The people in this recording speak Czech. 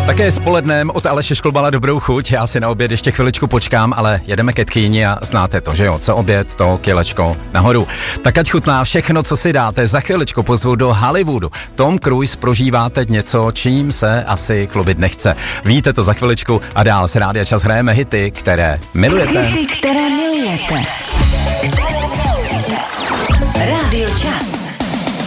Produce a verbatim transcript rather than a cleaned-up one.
Také s polednem od Aleše Šklbala dobrou chuť, já si na oběd ještě chviličku počkám, ale jedeme ke tchýni a znáte to, že jo, co oběd, to kilečko nahoru. Tak ať chutná všechno, co si dáte, za chviličku pozvu do Hollywoodu. Tom Cruise prožívá teď něco, čím se asi chlubit nechce. Víte to za chviličku a dál se Rádia Čas hrajeme hity, které milujete. Hity, které milujete. Rádio Čas.